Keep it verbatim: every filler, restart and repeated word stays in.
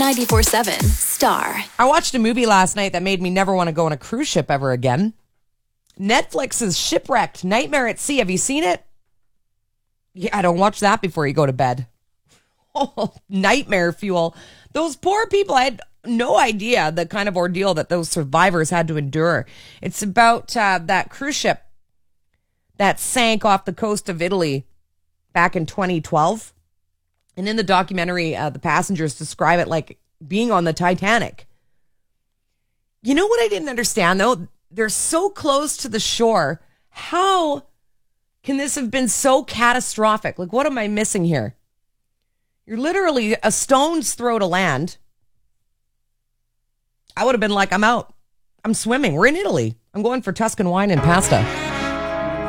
ninety-four seven Star. I watched a movie last night that made me never want to go on a cruise ship ever again. Netflix's Shipwrecked Nightmare at Sea. Have you seen it? Yeah, don't watch that before you go to bed. Oh, nightmare fuel. Those poor people, I had no idea the kind of ordeal that those survivors had to endure. It's about uh, that cruise ship that sank off the coast of Italy back in twenty twelve. And in the documentary, uh, the passengers describe it like being on the Titanic. You know what I didn't understand, though? They're so close to the shore. How can this have been so catastrophic? Like, what am I missing here? You're literally a stone's throw to land. I would have been like, I'm out. I'm swimming. We're in Italy. I'm going for Tuscan wine and pasta.